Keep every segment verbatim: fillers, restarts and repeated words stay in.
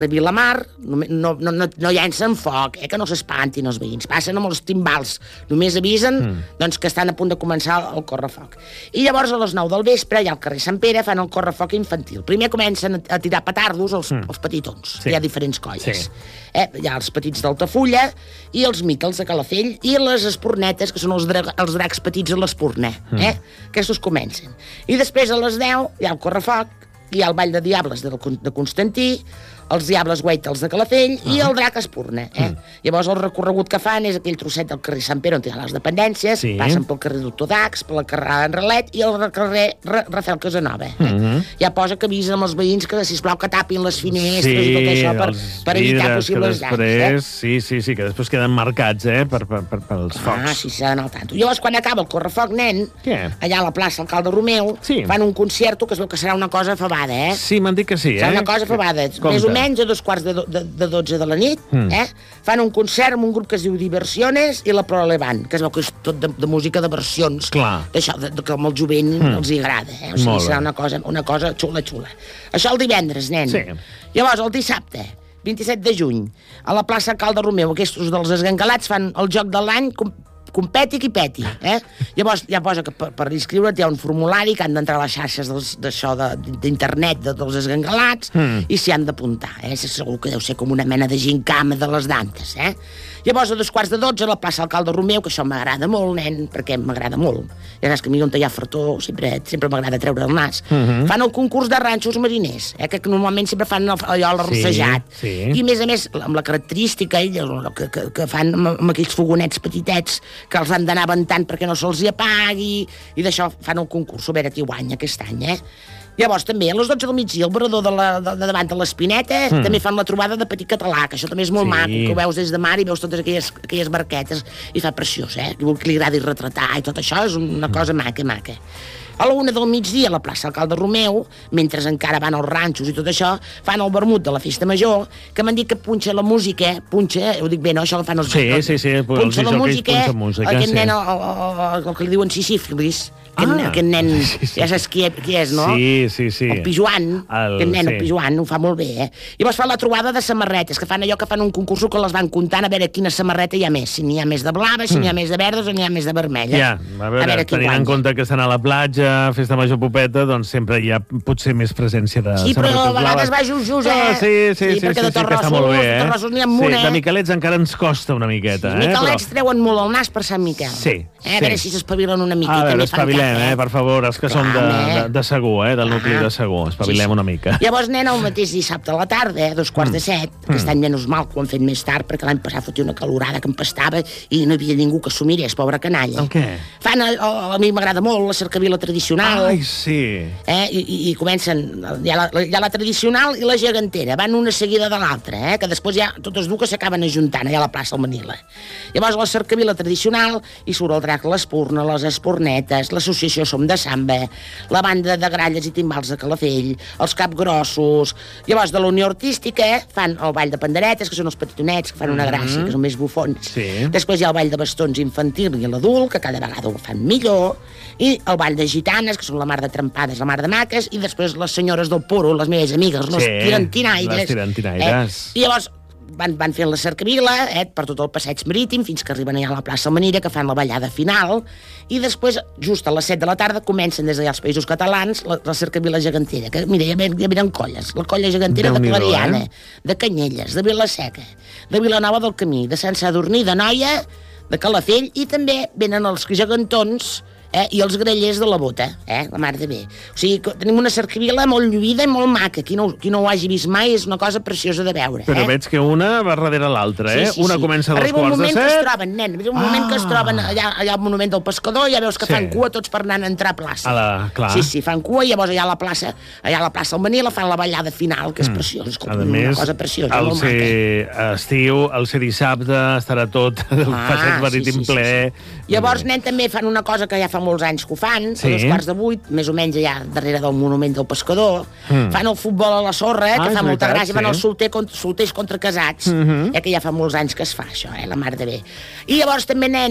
de Vilamar no, no, no, no llancen foc, eh, que no s'espantin els veïns. Passen amb els timbals, només avisen mm. doncs, que estan a punt de començar el correfoc. I llavors a les nou del vespre, allà al carrer Sant Pere, fan el correfoc infantil. Primer comencen a tirar petardos els, mm. els petitons, sí. Hi ha diferents colles. Sí. Eh, hi ha els petits d'Altafulla i els mítels de Calafell i les espornetes, que són els, dra els dracs petits a l'espurna. Mm. Eh? Aquests comencen. I després a les deu hi ha el correfoc, hi ha el ball de diables de, de Constantí, els diables guaitels de Calafell uh -huh. i el drac espurna. Eh? Mm. Llavors el recorregut que fan és aquell trosset del carrer Sant Pere on hi ha les dependències, sí. Passen pel carrer Doctor Dax, per la carrer Enralet i el carrer Rafael Casanova. Eh? Uh -huh. Ja posa que avisen amb els veïns que, sisplau, que tapin les finestres sí, i tot això per, per evitar possibles danys. Eh? Sí, sí, sí, que després queden marcats eh? per, per, per, pels focs. Ah, sí, s'ha d'anar al tanto. Llavors, quan acaba el correfoc, nen, Què? allà a la plaça Alcalde Romeu, sí. fan un concerto que es veu que serà una cosa afabada, eh? Sí, m'han dit que sí, eh? Serà una cosa afabada. Com més o menys a dos quarts de, do, de, de dotze de la nit, mm. eh? Fan un concert amb un grup que es diu Diversiones i la Prolevant, que es veu que és tot de, de música de versions, d'això, que amb el jovent mm. els hi agrada, eh? O sigui, serà una cosa, una cosa xula, xula. Això el divendres, nen. Sí. Llavors, el dissabte, vint-i-set de juny, a la plaça Alcalde Romeu, aquests dels esgangalats fan el joc de l'any competi qui peti, eh? Llavors ja posa que per, per inscriure't hi ha un formulari que han d'entrar a les xarxes d'això d'internet de, dels esgangalats mm. i s'hi han d'apuntar, eh? Segur que deu ser com una mena de gincama de les dantes, eh? Llavors a dos quarts de dotze a la plaça Alcalde Romeu, que això m'agrada molt, nen, perquè m'agrada molt. Ja saps que a mi on hi ha fartó sempre, sempre m'agrada treure el nas. Mm -hmm. Fan el concurs de ranxos mariners, eh? Que normalment sempre fan allò l'arrossejat. Sí, sí. I a més a més, amb la característica que, que, que fan amb, amb aquells fogonets petitets que els han d'anar aventant perquè no se'ls hi apagui, i d'això fan el concurs, a veure qui guanya aquest any, eh? Llavors, també, a les dotze del migdia, el veredor de, la, de, de davant de l'Espineta, mm. també fan la trobada de Petit Català, que això també és molt sí. maco, que ho veus des de mar i veus totes aquelles, aquelles barquetes, i fa preciós, eh? Que li agradi retratar i tot això, és una cosa maca, maca. A la una del migdia, a la plaça Alcalde Romeu, mentre encara van als ranxos i tot això, fan el vermut de la festa major, que m'han dit que punxa la música, punxa, ho dic bé, no? Això el fan els... Sí, sí, sí, punxa la música, punxa música, aquest sí. nen, el, el, el, el que li diuen sisífilis, aquest, ah, aquest nen, sí, sí. ja saps qui, qui és, no? Sí, sí, sí. El Pijuan, el, aquest nen, sí. el Pijuan, ho fa molt bé, eh? I llavors fan la trobada de samarretes, que fan allò que fan un concurs que les van comptant a veure quina samarreta hi ha més, si n'hi ha més de blava, si n'hi ha més de verdes o n'hi ha més de vermelles. Ja, a veure, a veure tenint en compte que estan a la platja, festa major popeta, doncs sempre hi ha potser més presència de sí, samarretes blaves. Sí, però a vegades va just, just, eh? Oh, sí, sí, sí, sí, perquè sí, de Torrossos, sí, molt bé, eh? de Torrossos n'hi ha un, sí, eh? De Miquelets encara ens costa una miqueta, sí, eh? Miquelets però... treuen molt el nas per Sant Miquel. Sí, eh? A veure sí. si s'espavilen una mica. A veure, espavilem, eh? Per favor, els que Clar, som de, de, de Segur, eh? Del nucli de Segur, espavilem sí, sí. una mica. Llavors, nen, el mateix dissabte a la tarda, eh? Dos quarts mm. de set, mm. aquest any menys mal que ho han fet més tard, perquè l'any passat fotia una calorada que empastava i no hi havia ningú que s'ho mirés, pobra canalla. El què? Fan, el, el, a mi m'agrada molt, la cercavila tradicional. Ai, sí. Eh? I, i, i comencen, hi ha, la, hi ha la tradicional i la gegantera, van una seguida de l'altra, eh? Que després ja totes dues s'acaben ajuntant allà a la plaça del Manila. Llavors la cercavila tradicional i surt el drac, l'espurna, les espornetes, l'associació Som de Samba, la banda de gralles i timbals de Calafell, els capgrossos. Llavors de la Unió Artística eh? fan el ball de panderetes, que són els petitonets que fan una gràcia, mm -hmm. que són més bufons. Sí. Després hi ha el ball de bastons infantil i l'adult, que cada vegada ho fan millor, i el ball de gitanes, que són la mar de trempades, la mar de maques, i després les senyores del Puro, les meves amigues, les sí, tirantinaires. Les tirantinaires. Eh? I llavors van, van fent la cercavila eh, per tot el passeig marítim fins que arriben allà a la plaça Manira, que fan la ballada final, i després, just a les set de la tarda, comencen des d'allà als Països Catalans la, la cercavila gegantera, que mira, ja venen colles, la colla gegantera de Clariana, eh? de Canyelles, de Vilaseca, de Vilanova del Camí, de Sant Sadurní, de Noia, de Calafell, i també venen els gegantons Eh, i els grellers de la Bota, eh, la mar de bé. O sigui, tenim una cercavila molt lluïda i molt maca. Qui no, qui no ho hagi vist mai és una cosa preciosa de veure. Però eh? veig que una va darrere l'altra, eh? Sí, sí, una sí. comença a dos Arriba quarts de set... Arriba un moment que es troben, nen, arriba un ah. moment que es troben allà, allà al monument del pescador, ja veus que sí. fan cua tots per anar a entrar a plaça. A la, clar. Sí, sí, fan cua, i llavors allà a la plaça, allà a la plaça del Manila fan la ballada final, que és mm. preciós, escolta, una més, cosa preciosa, el molt ser maca. Estiu, el ser dissabte, estarà tot el ah, passeig marítim sí, sí, ple... Sí, sí. Llavors, nen, també fan una cosa que ja fa molts anys que ho fan, sí. a dos quarts de vuit, més o menys allà darrere del monument del pescador, mm. fan el futbol a la sorra, eh, que ah, fa molta gràcia, sí. fan els solter, solters contra casats, mm -hmm. eh, que ja fa molts anys que es fa això, eh, la mar de bé. I llavors també, nen,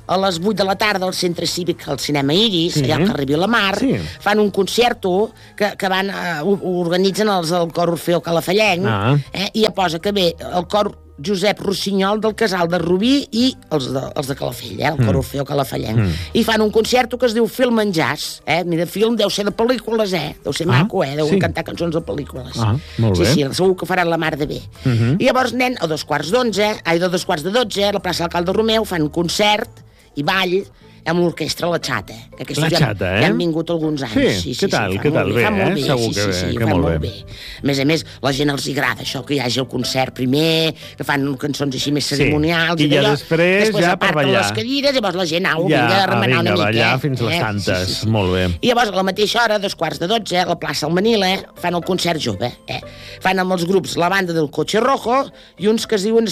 a les vuit de la tarda al Centre Cívic, al Cinema Iris, sí. allà al carrer Vilamar, sí. fan un concerto que, que van, uh, organitzen els del Cor Orfeo Calafallenc, ah. eh, i ja posa que ve el Cor Josep Rossinyol del Casal de Rubí i els de, els de Calafell, eh, el Cor mm. Orfeo Calafallenc. Mm. I fan un concerto que es diu Film en Jazz. Eh? Mira, film deu ser de pel·lícules, eh? Deu ser ah, maco, eh? Deu sí. cantar cançons de pel·lícules. Ah, molt sí, bé. Sí, segur que faran la mar de bé. Mm -hmm. I llavors, nen, a dos quarts d'onze, ai, a dos quarts de dotze, a la plaça Alcalde Romeu, fan un concert i ball amb l'orquestra La Xata. Que La Xata, ja, eh? Ja han vingut alguns anys. Sí, sí, sí què tal? Sí, què tal? Bé, eh? Bé, Segur sí, que, sí, sí, que molt bé. bé. A més a més, la gent els agrada això, que hi hagi el concert primer, que fan cançons així més cerimonials. Sí. I, i ja després, després ja per ballar. les cadires, llavors la gent au, ja, vinga a remenar vinga, una mica. ballar eh? fins les tantes. Sí, sí, sí. Molt bé. I llavors, a la mateixa hora, a dos quarts de dotze, a la plaça Almanila, eh, fan el concert jove. Eh? Fan amb els grups la banda del Coche Rojo i uns que es diuen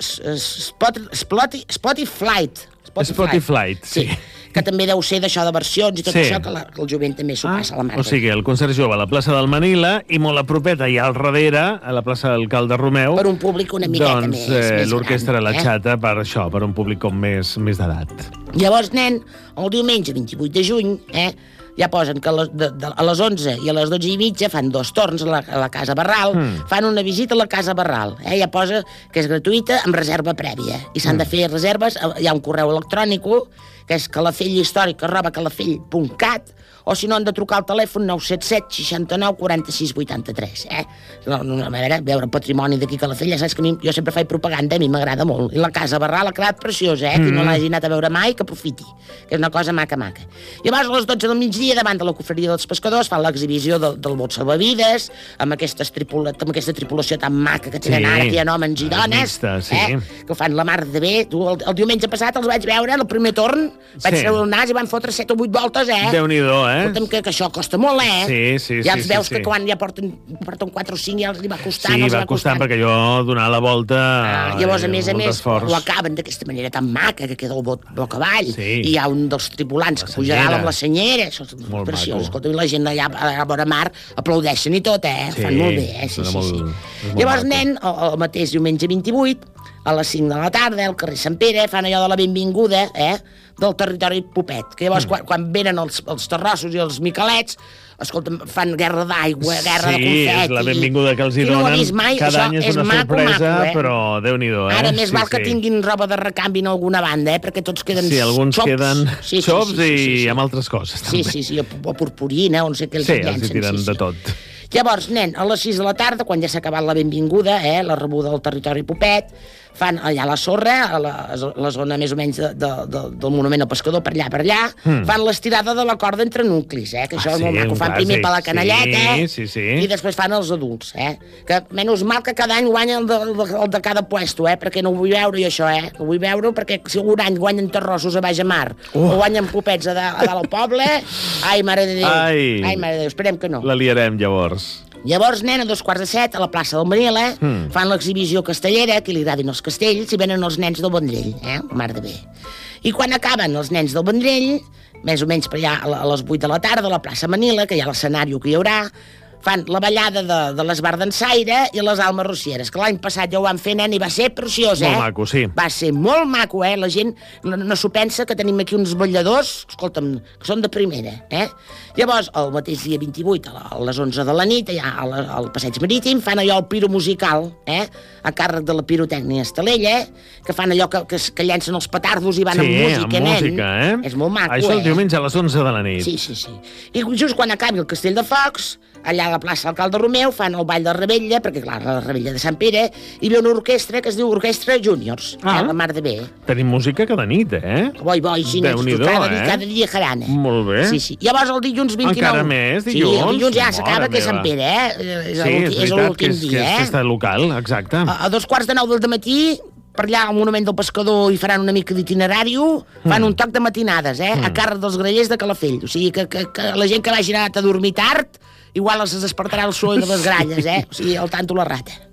Spotify Flight. Spotify Flight, sí. Que també deu ser d'això de versions i tot sí. això, que, la, que el jovent també s'ho ah, passa a la mar. O sigui, el concert jove a la plaça del Manila i molt a propeta i al darrere, a la plaça del Alcalde Romeu, per un públic una miqueta doncs, més, eh, més l'orquestra La eh? Xata per això, per un públic com més, més d'edat. Llavors, nen, el diumenge vint-i-vuit de juny, eh, ja posen que a les, de, de, a les onze i a les dotze i mitja fan dos torns a la, a la Casa Barral, mm. fan una visita a la Casa Barral, eh? Ja posa que és gratuïta amb reserva prèvia, i s'han mm. de fer reserves, hi ha un correu electrònic que és calafellhistòric arroba calafell punt cat, o si no han de trucar al telèfon nou set set seixanta-nou quaranta-sis vuitanta-tres, eh? No, no, a veure, veure patrimoni d'aquí a Calafell, ja saps que a mi, jo sempre faig propaganda, a mi m'agrada molt. I la Casa Barral ha quedat preciosa, eh? Mm. Qui no l'hagi anat a veure mai, que aprofiti, que és una cosa maca, maca. Llavors, a les dotze del migdia, davant de la cofreria dels pescadors, fan l'exhibició del, del bot salvavides, amb, tripula, amb aquesta tripulació tan maca que tenen sí. ara, que hi ha homes i dones, vista, sí. eh? Que fan la mar de bé. Tu, el, el diumenge passat els vaig veure, el primer torn, vaig sí. treure el nas i van fotre set o vuit voltes, eh? Déu-n'hi-do, eh? Escolta'm, que, que això costa molt, eh? Sí, sí, ja els sí, veus sí, que sí. quan ja porten, porten quatre o cinc ja els hi va costant. Sí, els va costant, perquè jo donar la volta... Ah, llavors, a més a més, esforç. ho acaben d'aquesta manera tan maca, que queda el bot boc avall, sí. i hi ha un dels tripulants que pujarà amb la senyera, això és molt preciós. Escolta, la gent allà a la vora mar aplaudeixen i tot, eh? Sí, fan molt bé, eh? Sí, sí, molt, sí. maco. Llavors, nen, el, el mateix diumenge vint-i-vuit, a les cinc de la tarda, al carrer Sant Pere, fan allò de la benvinguda, eh?, del territori Popet, que llavors mm. quan, quan venen els, els terrossos i els miquelets, escolta, fan guerra d'aigua, guerra sí, de confeti... Sí, és la benvinguda que els hi donen. donen. No ho ha vist mai, cada any és, és una maco, sorpresa, maco, eh? però Déu-n'hi-do, eh? Ara més sí, val que sí. tinguin roba de recanvi en alguna banda, eh? Perquè tots queden sí, alguns xops. queden sí, sí, xops sí, sí, sí, sí, sí. i amb altres coses, també. Sí, sí, sí, o purpurina, o no sé què els sí, llencen. Sí, els hi tiren sí, sí. de tot. Llavors, nen, a les sis de la tarda, quan ja s'ha acabat la benvinguda, eh, la rebuda del territori Popet, fan allà a la sorra, a la, a la zona més o menys de, de, de, del monument al pescador, per allà, per allà, mm. fan l'estirada de la corda entre nuclis, eh, que això ah, és molt sí, maco. Fan primer per la canalleta, sí, sí, sí. i després fan els adults, eh. Que menys mal que cada any guanya el de, el de cada puesto, eh, perquè no ho vull veure jo això, eh. No vull veure perquè si un any guanyen terrossos a baix a mar, uh. o guanyen popets a, da, a dalt al poble, ai, mare de Déu, ai, ai mare de Déu, esperem que no. La liarem, llavors. Llavors, nen, a dos quarts de set, a la plaça del Manila, mm. fan l'exhibició castellera, que li agradin els castells, i venen els nens del Vendrell, eh? Mar de bé. I quan acaben els nens del Vendrell, més o menys per allà a les vuit de la tarda, a la plaça Manila, que hi ha l'escenari que hi haurà, fan la ballada de, de l'Esbar d'Ensaire i les Almes Rossieres, que l'any passat ja ho van fer, nen, i va ser preciós, eh? Molt maco, sí. Va ser molt maco, eh? La gent no, no s'ho pensa, que tenim aquí uns balladors, escolta'm, que són de primera, eh? Llavors, el mateix dia vint-i-vuit, a les onze de la nit, allà al, al Passeig Marítim, fan allò el piro musical, eh? A càrrec de la pirotècnia Estalella, que fan allò que, que, que llencen els petardos i van sí, amb música, amb nen. música, eh? És molt maco, això eh? el diumenge a les onze de la nit. Sí, sí, sí. I just quan acabi el Castell de Focs, allà a la plaça Alcalde Romeu, fan el ball de Rebella, perquè clar, la Rebella de Sant Pere, hi ve una orquestra que es diu Orquestra Júniors, ah, eh, la mar de bé. Tenim música cada nit, eh? Boi, boi, sí, Déu-n'hi-do, cada, eh? cada dia jarana. Molt bé. Sí, sí. Llavors el dilluns vint-i-nou... Encara més, dilluns? Sí, el dilluns ja s'acaba, que és Sant Pere, eh? És sí, és veritat, que és, dia, que és festa eh? local, exacte. A, a dos quarts de nou del matí, per allà al Monument del Pescador hi faran una mica d'itinerari, fan mm. un toc de matinades, eh? Mm. A càrrec dels grallers de Calafell. O sigui, que, que, que la gent que vagi anat a dormir tard, igual els despertarà el soroll de les gralles, eh? O sigui, al tanto la rata.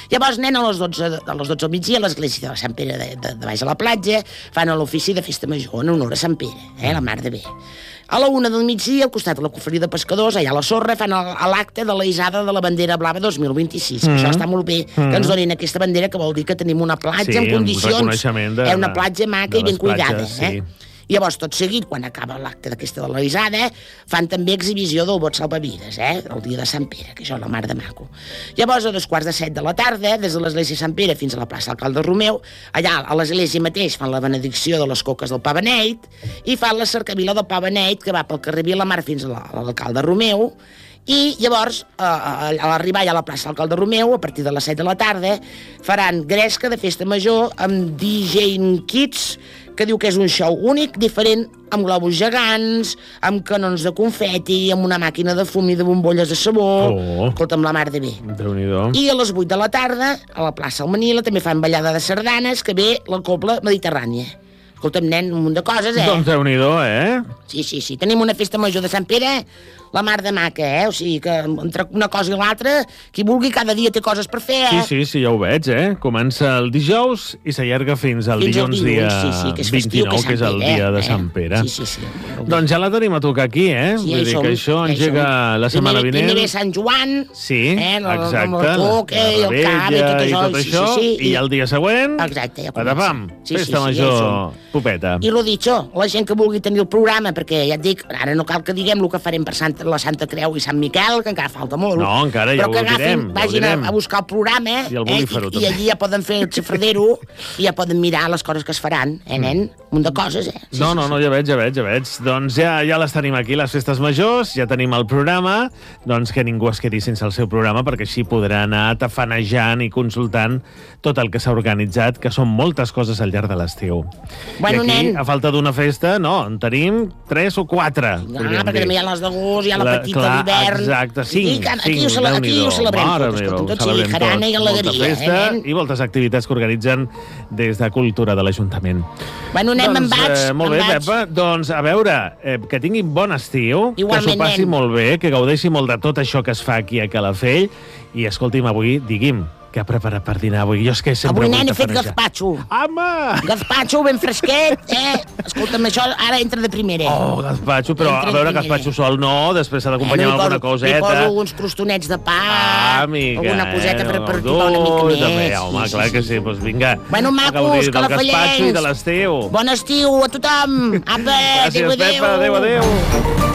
Llavors, nen, a les dotze, a les dotze al migdia, a l'església de Sant Pere de, de, de baix a la platja, fan l'ofici de festa major en honor a Sant Pere, eh, la mar de bé. A la una del migdia, al costat de la cofreria de pescadors, allà a la sorra, fan l'acte de la isada de la bandera blava dos mil vint-i-sis. Mm -hmm. Això està molt bé, mm -hmm. que ens donin aquesta bandera, que vol dir que tenim una platja sí, en condicions. De, eh, una platja maca i ben cuidada. Platges, eh? Sí. I llavors, tot seguit, quan acaba l'acte d'aquesta de la isada, fan també exhibició del bot salvavides, eh? El dia de Sant Pere, que això és la mar de maco. Llavors, a dos quarts de set de la tarda, des de l'església de Sant Pere fins a la plaça Alcalde Romeu, allà a l'església mateix fan la benedicció de les coques del Pa Beneit i fan la cercavila del Pa Beneit, que va pel carrer Vilamar fins a l'Alcalde Romeu. I llavors, a l'arribar ja a la plaça Alcalde Romeu, a partir de les set de la tarda, faran gresca de festa major amb D J Kids, que diu que és un show únic, diferent, amb globus gegants, amb canons de confeti, amb una màquina de fum i de bombolles de sabó, oh. escolta'm, la mar de bé. Déu-n'hi-do. I a les vuit de la tarda, a la plaça Almanila, també fan ballada de sardanes, que ve la Cobla Mediterrània. Escolta'm, nen, un munt de coses, eh? Doncs Déu-n'hi-do, eh? Sí, sí, sí. Tenim una festa major de Sant Pere, la mar de maca, eh? O sigui que entre una cosa i l'altra, qui vulgui cada dia té coses per fer, eh? Sí, sí, sí, ja ho veig, eh? Comença el dijous i s'allarga fins al fins dilluns, dilluns dia sí, sí, que és vint-i-nou, que és, que és el dia de eh? Sant Pere. Sí, sí, sí. Doncs ja la tenim a tocar aquí, eh? Sí, Vull dir som, que això engega la setmana primer, vinent. Primer ve Sant Joan, sí, eh? El, exacte, el coca, la el cava i tot això. I, tot això, sí, sí, sí. I el dia següent, exacte, ja patapam, sí, festa sí, sí, major, ja popeta. I lo dicho, la gent que vulgui tenir el programa, perquè ja et dic, ara no cal que diguem el que farem per Santa, la Santa Creu i Sant Miquel, que encara falta molt. No, encara ja però que ho agafin, direm. vagin ja ho direm. a, a buscar el programa, I el eh, bolífero, i, també. i allí ja poden fer el xafradero i ja poden mirar les coses que es faran, eh, nen? Un munt de coses, eh? Sí, no, no, no, ja veig, ja veig, ja veig. Doncs ja, ja les tenim aquí, les festes majors, ja tenim el programa, doncs que ningú es quedi sense el seu programa, perquè així podrà anar tafanejant i consultant tot el que s'ha organitzat, que són moltes coses al llarg de l'estiu. Bueno, I aquí, nen, a falta d'una festa, no, en tenim tres o quatre. ah, perquè també hi ha les d'agost, hi ha la, La- petita clar, d'hivern. exacte, cinc, Aquí, aquí, cinc, ho, cele- aquí ho Déu-n'hi-do. celebrem Mare tot, meva, escolta'm, ho tot sigui celebrem jarana tot. i alegria, Molta festa eh, nen? i moltes activitats que organitzen des de Cultura de l'Ajuntament. Bueno, nen, me'n doncs, vaig, eh, molt me'n bé, vaig. Pepa. Doncs, a veure, eh, que tinguin bon estiu, Igualment, que s'ho passi nen. molt bé, que gaudeixi molt de tot això que es fa aquí a Calafell. I, escolti'm, avui, digui'm, què ha preparat per dinar avui? Jo és que sempre Avui, vull nen, he fet tafanejar. gazpacho. Home! Gazpacho ben fresquet, eh? Escolta'm, això ara entra de primera. Oh, gazpacho, però a Entra veure, en primer. gazpacho sol no, després s'ha d'acompanyar Eh, amb li alguna poso- coseta. Li poso uns crostonets de pa, Ah, amiga, alguna coseta per, eh, per no, tocar una mica més. també, home, Sí, clar sí, que sí. sí, doncs vinga. Bueno, a macos, gaudir del gazpacho i calafellens. de l'estiu. Bon estiu a tothom. Apa, Gràcies, adéu, adéu. Pepa, adéu, adéu.